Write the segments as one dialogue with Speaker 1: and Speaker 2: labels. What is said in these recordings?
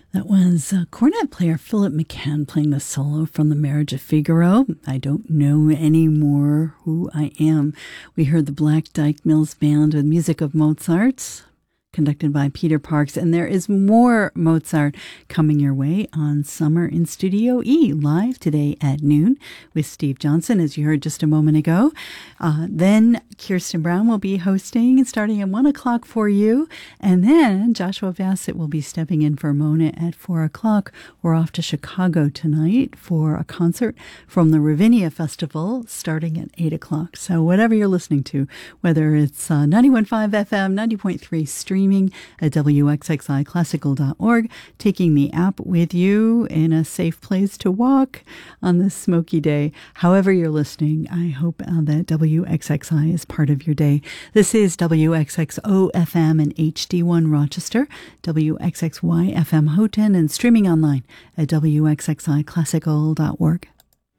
Speaker 1: That was cornet player Philip McCann playing the solo from The Marriage of Figaro. I don't know anymore who I am. We heard the Black Dyke Mills Band with music of Mozart, conducted by Peter Parks, and there is more Mozart coming your way on Summer in Studio E, live today at noon with Steve Johnson, as you heard just a moment ago. Then Kirsten Brown will be hosting, starting at 1 o'clock for you, and then Joshua Bassett will be stepping in for Mona at 4 o'clock. We're off to Chicago tonight for a concert from the Ravinia Festival, starting at 8 o'clock. So whatever you're listening to, whether it's 91.5 FM, 90.3 streaming at WXXIClassical.org, taking the app with you in a safe place to walk on this smoky day. However you're listening, I hope that WXXI is part of your day. This is WXXO FM and HD1 Rochester, WXXY FM Houghton, and streaming online at WXXIClassical.org.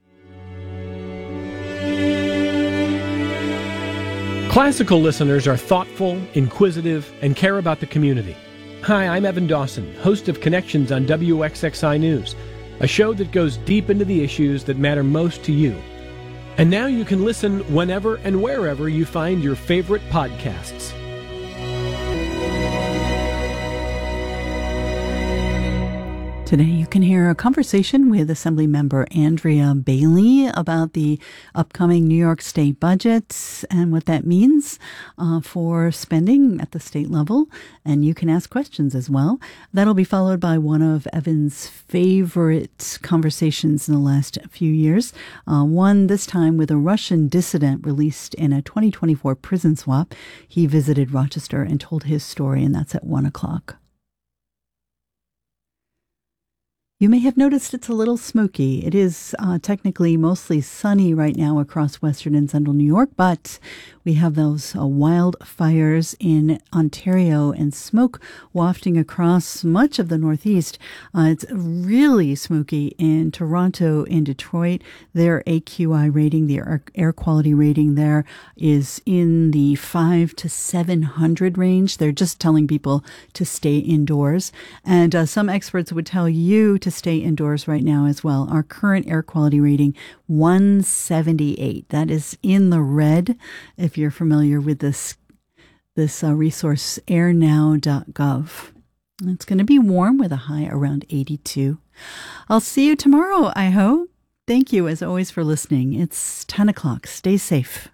Speaker 2: Classical listeners are thoughtful, inquisitive, and care about the community. Hi, I'm Evan Dawson, host of Connections on WXXI News, a show that goes deep into the issues that matter most to you. And now you can listen whenever and wherever you find your favorite podcasts.
Speaker 1: Today you can hear a conversation with Assemblymember Andrea Bailey about the upcoming New York State budget and what that means for spending at the state level. And you can ask questions as well. That'll be followed by one of Evan's favorite conversations in the last few years. One this time with a Russian dissident released in a 2024 prison swap. He visited Rochester and told his story, and that's at 1 o'clock. You may have noticed it's a little smoky. It is technically mostly sunny right now across western and central New York, but we have those wildfires in Ontario and smoke wafting across much of the Northeast. It's really smoky in Toronto, in Detroit. Their AQI rating, the air quality rating there, is in the 5 to 700 range. They're just telling people to stay indoors. And some experts would tell you to stay indoors right now as well. Our current air quality rating, 178. That is in the red. If you're familiar with this resource, airnow.gov. It's going to be warm with a high around 82. I'll see you tomorrow, I hope. Thank you, as always, for listening. It's 10 o'clock. Stay safe.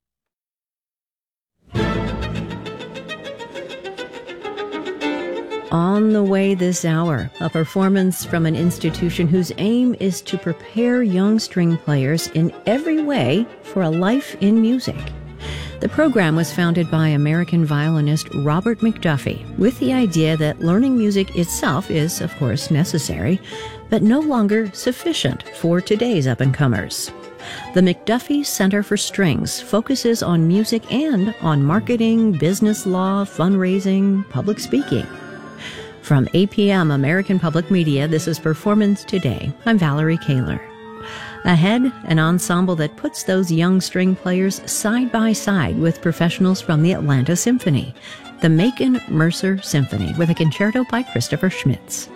Speaker 3: On the way this hour, a performance from an institution whose aim is to prepare young string players in every way for a life in music. The program was founded by American violinist Robert McDuffie with the idea that learning music itself is, of course, necessary, but no longer sufficient for today's up-and-comers. The McDuffie Center for Strings focuses on music and on marketing, business law, fundraising, public speaking. From APM American Public Media, this is Performance Today. I'm Valerie Kaler. Ahead, an ensemble that puts those young string players side by side with professionals from the Atlanta Symphony, the Macon Mercer Symphony, with a concerto by Christopher Schmitz.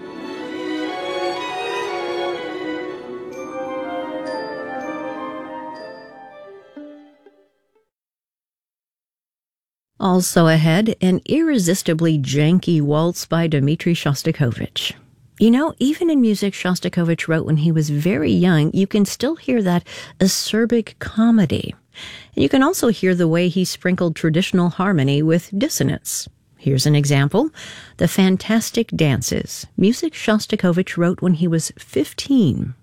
Speaker 3: Also ahead, an irresistibly janky waltz by Dmitri Shostakovich. You know, even in music Shostakovich wrote when he was very young, you can still hear that acerbic comedy. And you can also hear the way he sprinkled traditional harmony with dissonance. Here's an example. The Fantastic Dances, music Shostakovich wrote when he was 15.